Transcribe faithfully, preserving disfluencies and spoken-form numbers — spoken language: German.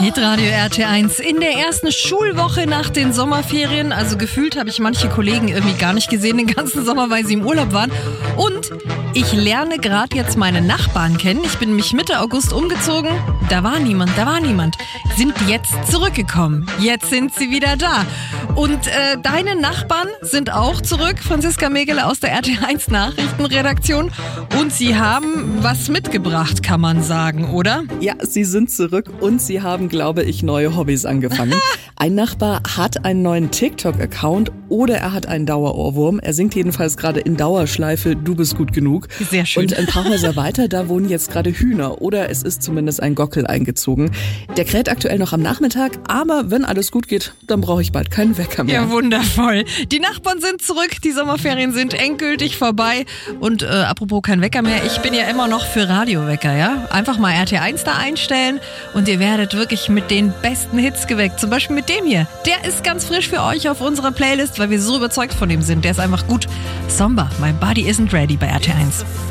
Hitradio R T eins in der ersten Schulwoche nach den Sommerferien. Also gefühlt habe ich manche Kollegen irgendwie gar nicht gesehen den ganzen Sommer, weil sie im Urlaub waren. Und ich lerne gerade jetzt meine Nachbarn kennen. Ich bin mich Mitte August umgezogen. Da war niemand, da war niemand. Sind jetzt zurückgekommen. Jetzt sind sie wieder da. Und äh, deine Nachbarn sind auch zurück. Franziska Megele aus der R T eins Nachrichtenredaktion. Und sie haben was mitgebracht, kann man sagen, oder? Ja, sie sind zurück und sie haben, glaube ich, neue Hobbys angefangen. Ein Nachbar hat einen neuen TikTok-Account oder er hat einen Dauerohrwurm. Er singt jedenfalls gerade in Dauerschleife Du bist gut genug. Sehr schön. Und ein paar Häuser weiter, da wohnen jetzt gerade Hühner oder es ist zumindest ein Gockel eingezogen. Der kräht aktuell noch am Nachmittag, aber wenn alles gut geht, dann brauche ich bald keinen Wecker mehr. Ja, wundervoll. Die Nachbarn sind zurück, die Sommerferien sind endgültig vorbei. Und äh, apropos kein Wecker mehr, ich bin ja immer noch für Radiowecker, ja? Einfach mal R T eins da einstellen und ihr werdet wirklich mit den besten Hits geweckt. Zum Beispiel mit dem hier. Der ist ganz frisch für euch auf unserer Playlist, weil wir so überzeugt von ihm sind. Der ist einfach gut. Somba, My Body Isn't Ready bei R T eins.